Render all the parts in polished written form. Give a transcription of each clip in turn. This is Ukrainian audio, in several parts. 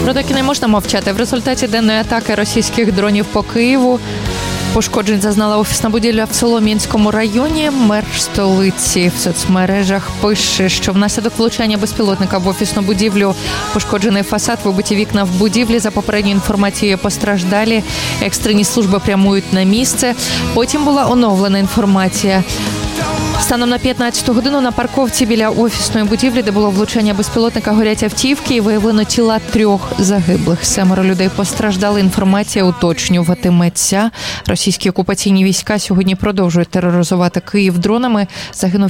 Про таки не можна мовчати. В результаті денної атаки російських дронів по Києву пошкоджень зазнала офісна будівля в Солом'янському районі. Мер столиці в соцмережах пише, що внаслідок влучання безпілотника в офісну будівлю пошкоджений фасад, вибиті вікна в будівлі. За попередньою інформацією, постраждалі. Екстрені служби прямують на місце. Потім була оновлена інформація. Станом на 15 годину на парковці біля офісної будівлі, де було влучання безпілотника, горять автівки і виявлено тіла 3 загиблих. 7 людей постраждали. Інформація уточнюватиметься. Російські окупаційні війська сьогодні продовжують тероризувати Київ дронами. Загинув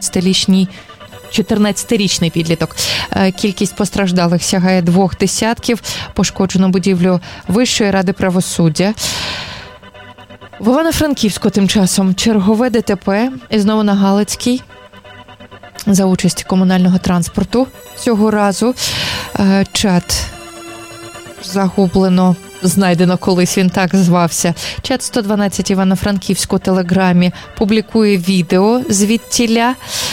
14-річний підліток. Кількість постраждалих сягає 2 десятків. Пошкоджено будівлю Вищої ради правосуддя. В Івано-Франківську тим часом чергове ДТП, і знову на Галицькій, за участі комунального транспорту. Цього разу чат загублено, знайдено колись, він так звався. Чат 112 Івано-Франківську у Телеграмі публікує відео звідтіля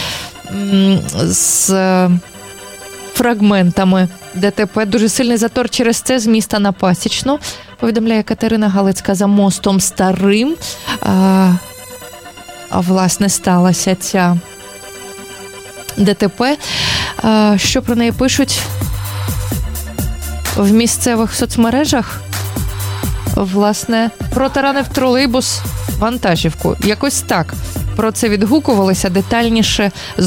з фрагментами ДТП. Дуже сильний затор через це з міста на Пасічну, повідомляє Катерина Галицька, за мостом Старим. Власне, сталася ця ДТП. Що про неї пишуть в місцевих соцмережах? Власне, протаранив тролейбус вантажівку. Якось так про це відгукувалися детальніше